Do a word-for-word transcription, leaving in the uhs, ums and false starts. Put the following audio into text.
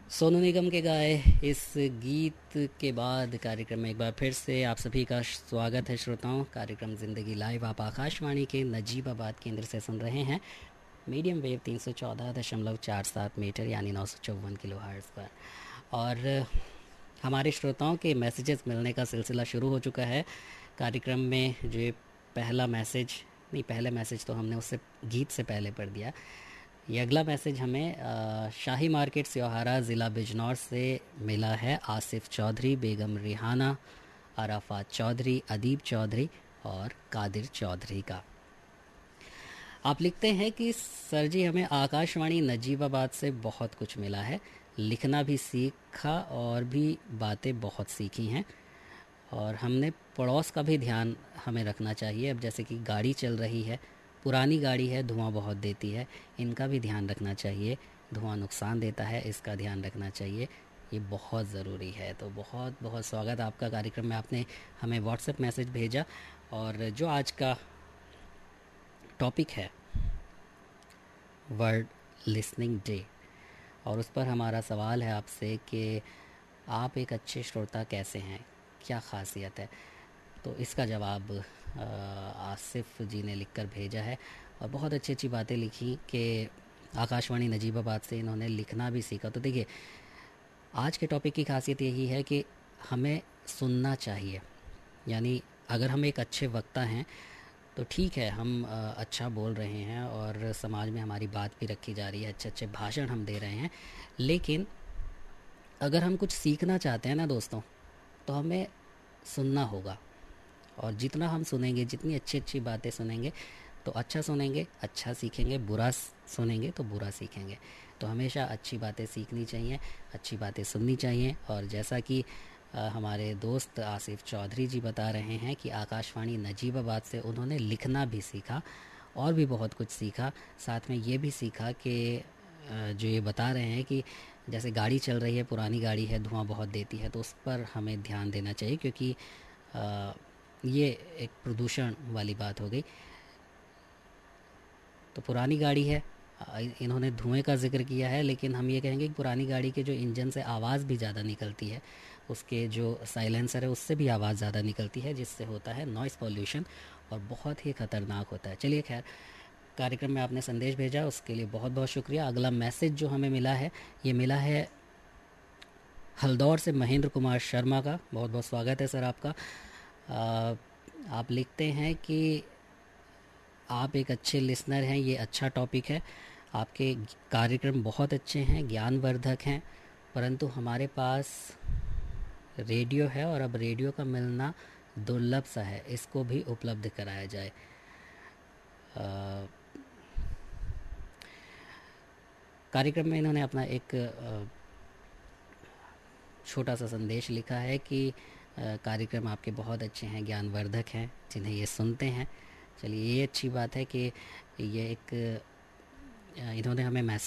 सोनू निगम के गाए इस गीत के बाद कार्यक्रम में एक बार फिर से आप सभी का स्वागत है। श्रोताओं, कार्यक्रम ज़िंदगी लाइव आप आकाशवाणी के नजीबाबाद केंद्र से सुन रहे हैं। मीडियम वेव तीन सौ चौदह दशमलव चार सात मीटर यानी नौ सौ चौवन किलो हर्ट्ज़ पर। और हमारे श्रोताओं के मैसेजेस मिलने का सिलसिला शुरू हो चुका है। कार्यक्रम में जो ये पहला मैसेज नहीं, पहले मैसेज तो हमने उससे गीत से पहले पढ़ दिया। ये अगला मैसेज हमें अ, शाही मार्केट स्योहारा ज़िला बिजनौर से मिला है। आसिफ चौधरी, बेगम रिहाना, अराफात चौधरी, अदीब चौधरी और कादिर चौधरी का। आप लिखते हैं कि सर जी, हमें आकाशवाणी नजीबाबाद से बहुत कुछ मिला है, लिखना भी सीखा और भी बातें बहुत सीखी हैं। और हमने पड़ोस का भी ध्यान हमें रखना चाहिए। अब जैसे कि गाड़ी चल रही है, पुरानी गाड़ी है, धुआं बहुत देती है, इनका भी ध्यान रखना चाहिए। धुआं नुकसान देता है, इसका ध्यान रखना चाहिए, ये बहुत ज़रूरी है। तो बहुत बहुत स्वागत आपका कार्यक्रम में, आपने हमें व्हाट्सएप मैसेज भेजा। और जो आज का टॉपिक है वर्ल्ड लिसनिंग डे, और उस पर हमारा सवाल है आपसे कि आप एक अच्छे श्रोता कैसे हैं, क्या ख़ासियत है। तो इसका जवाब अ, आसिफ जी ने लिखकर भेजा है। और बहुत अच्छी अच्छी बातें लिखी कि आकाशवाणी नजीबाबाद से इन्होंने लिखना भी सीखा। तो देखिए, आज के टॉपिक की खासियत यही है कि हमें सुनना चाहिए। यानी अगर हम एक अच्छे वक्ता हैं तो ठीक है, हम अ, अच्छा बोल रहे हैं और समाज में हमारी बात भी रखी जा रही है, अच्छे अच्छे भाषण हम दे रहे हैं। लेकिन अगर हम कुछ सीखना चाहते हैं ना दोस्तों, तो हमें सुनना होगा। और जितना हम सुनेंगे, जितनी अच्छी अच्छी बातें सुनेंगे, तो अच्छा सुनेंगे अच्छा सीखेंगे, बुरा सुनेंगे तो बुरा सीखेंगे। तो हमेशा अच्छी बातें सीखनी चाहिए, अच्छी बातें सुननी चाहिए। और जैसा कि अ, हमारे दोस्त आसिफ चौधरी जी बता रहे हैं कि आकाशवाणी नजीबाबाद से उन्होंने लिखना भी सीखा और भी बहुत कुछ सीखा। साथ में ये भी सीखा कि अ, जो ये बता रहे हैं कि जैसे गाड़ी चल रही है, पुरानी गाड़ी है, धुआं बहुत देती है, तो उस पर हमें ध्यान देना चाहिए, क्योंकि अ, ये एक प्रदूषण वाली बात हो गई। तो पुरानी गाड़ी है, अ, इन्होंने धुएं का जिक्र किया है, लेकिन हम ये कहेंगे कि पुरानी गाड़ी के जो इंजन से आवाज़ भी ज़्यादा निकलती है, उसके जो साइलेंसर है उससे भी आवाज़ ज़्यादा निकलती है, जिससे होता है नॉइज़ पॉल्यूशन और बहुत ही ख़तरनाक होता है। चलिए खैर, कार्यक्रम में आपने संदेश भेजा उसके लिए बहुत बहुत शुक्रिया। अगला मैसेज जो हमें मिला है, ये मिला है हल्दौर से महेंद्र कुमार शर्मा का। बहुत बहुत स्वागत है सर आपका। आ, आप लिखते हैं कि आप एक अच्छे लिसनर हैं, ये अच्छा टॉपिक है, आपके कार्यक्रम बहुत अच्छे हैं, ज्ञानवर्धक हैं, परंतु हमारे पास रेडियो है और अब रेडियो का मिलना दुर्लभ सा है, इसको भी उपलब्ध कराया जाए। अ, कार्यक्रम में इन्होंने अपना एक अ, छोटा सा संदेश लिखा है कि अ, कार्यक्रम आपके बहुत अच्छे हैं, ज्ञानवर्धक हैं, जिन्हें ये सुनते हैं। चलिए, ये अच्छी बात है कि ये एक अ, इन्होंने हमें मैसेज